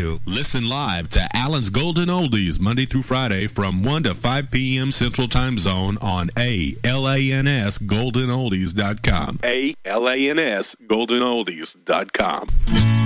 to. Listen live to Allen's Golden Oldies Monday through Friday from 1 to 5 p.m. Central Time Zone on ALANSGoldenOldies.com. ALANSGoldenOldies.com.